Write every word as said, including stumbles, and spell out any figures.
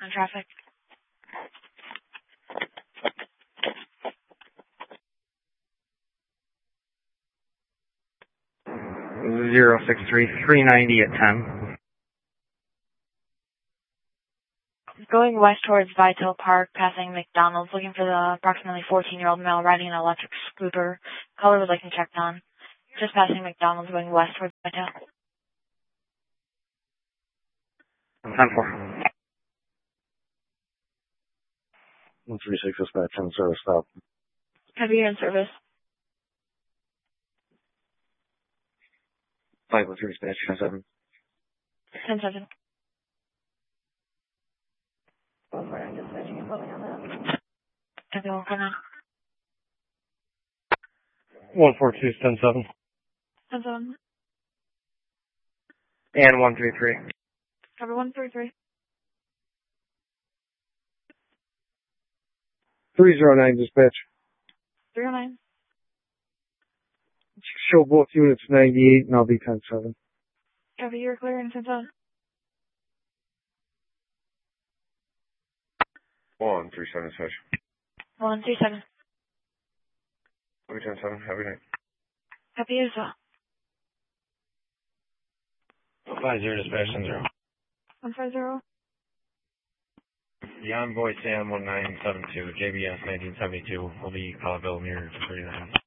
On traffic. Zero six three three ninety at ten. Going west towards Vital Park, passing McDonald's, looking for the approximately fourteen-year-old male riding an electric scooter. Color was like checked on. Just passing McDonald's, going west towards Vital. ten four. one three six dispatch on service stop. Copy, you're in service. five one three dispatch, ten seven. ten seven. Go for it, dispatching and moving on that. Copy, one four nine. one four two, ten seven. ten seven. And one three three. Cover one three three. three zero nine dispatch. three oh nine. Show both units ninety-eight and I'll be ten seven. Copy, you're clear in ten seven. one three seven dispatch. one three seven. I'll be ten seven. Have a good night. Copy, you as well. five zero dispatch, ten zero. one five zero. The envoy Sam one nine seven two, J B S nineteen seventy-two, will be call bill near thirty-nine.